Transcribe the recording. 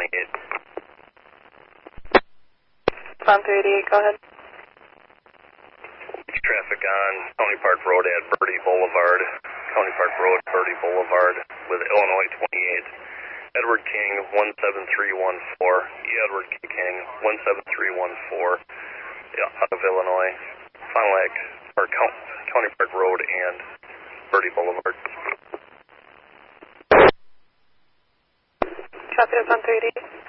Farm 388, go ahead. Traffic on County Park Road at Birdie Boulevard. County Park Road, Birdie Boulevard with Illinois 28. Edward King, 17314. Edward King, 17314. Out of Illinois. Fond du Lac, or County Park Road and Birdie Boulevard. Copy, Farm 388.